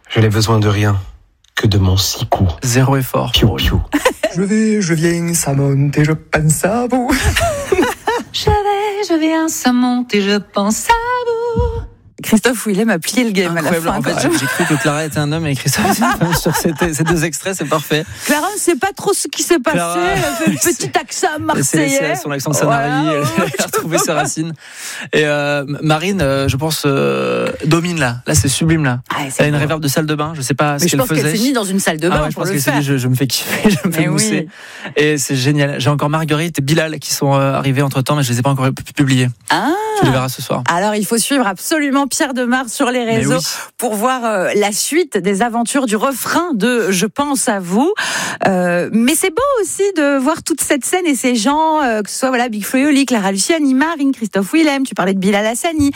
Je n'ai besoin de rien que de mon 6 coups. Zéro effort. Piou piou. Je viens, ça monte et je pense à vous. Je viens, ça monte et je pense à vous. Christophe Willem a plié le game Incroyable. à la fin. En fait, j'ai cru que Clara était un homme et Christophe sur ces deux extraits, c'est parfait. Clara ne sait pas trop ce qui s'est passé. Clara, Elle a fait le petit accent marseillais. C'est son accent de Sanary, elle a retrouvé ses racines. Et Marine, je pense, domine là. Là, c'est sublime là. Elle a une réverb de salle de bain. Je sais pas ce qu'elle faisait. Mais je pense qu'elle s'est mise dans une salle de bain je pour pense le qu'elle faire. s'est dit, je me fais kiffer, je me fais mousser. Oui. Et c'est génial. J'ai encore Marguerite et Bilal qui sont arrivés entre temps, mais je les ai pas encore publiés. Ah. Tu les verras ce soir. Alors, il faut suivre absolument Pierre Demar sur les réseaux pour voir la suite des aventures du refrain de Je pense à vous. Mais c'est beau aussi de voir toute cette scène et ces gens, que ce soit Big Flo et Oli, Clara Luciani, Marine, Christophe Willem, tu parlais de Bilal Hassani,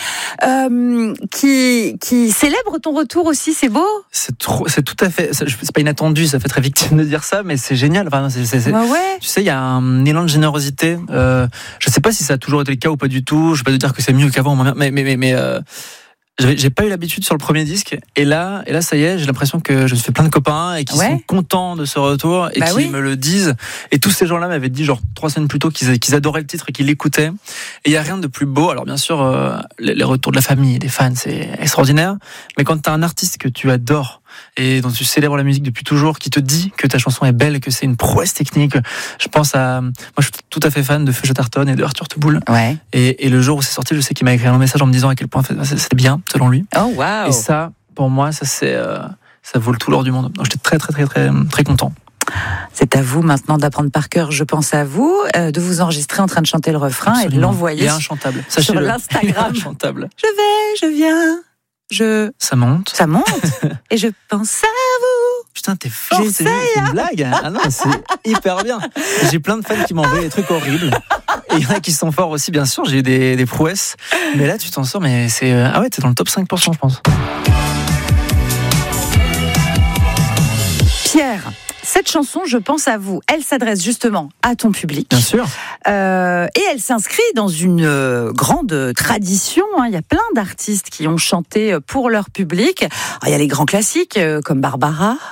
qui célèbrent ton retour aussi, c'est beau. C'est tout à fait, c'est pas inattendu, ça fait très victime de dire ça, mais c'est génial. Enfin, ouais. Tu sais, il y a un élan de générosité. Je sais pas si ça a toujours été le cas ou pas du tout. Je vais pas te dire que c'est mieux qu'avant, mais j'ai pas eu l'habitude sur le premier disque, et là ça y est, j'ai l'impression que je me fais plein de copains et qui sont contents de ce retour et qui me le disent. Et tous ces gens-là m'avaient dit 3 semaines plus tôt qu'ils adoraient le titre et qu'ils l'écoutaient. Et il y a rien de plus beau. Alors bien sûr, les retours de la famille, des fans, c'est extraordinaire. Mais quand t'as un artiste que tu adores et dont tu célèbres la musique depuis toujours, qui te dit que ta chanson est belle, que c'est une prouesse technique. Je pense à... Moi, je suis tout à fait fan de Feu Chatterton et de Arthur Teboul. Ouais. Et le jour où c'est sorti, je sais qu'il m'a écrit un message en me disant à quel point c'est bien, selon lui. Oh, wow. Et ça, pour moi, ça vaut le tout l'or du monde. Donc, j'étais très, très, très, très, très content. C'est à vous maintenant d'apprendre par cœur Je pense à vous, de vous enregistrer en train de chanter le refrain. Absolument. Et de l'envoyer. Il est inchantable. Sur l'Instagram. Il est inchantable. Je viens... Ça monte. Et je pense à vous. Putain, t'es fort, c'est une blague. Ah non, c'est hyper bien. J'ai plein de fans qui m'envoient des trucs horribles. Et il y en a qui sont forts aussi, bien sûr. J'ai eu des prouesses. Mais là, tu t'en sors, mais c'est... Ah ouais, t'es dans le top 5%, je pense. Pierre, cette chanson, Je pense à vous, elle s'adresse justement à ton public. Bien sûr. Et elle s'inscrit dans une grande tradition. Il y a plein d'artistes qui ont chanté pour leur public. Alors, il y a les grands classiques comme Barbara,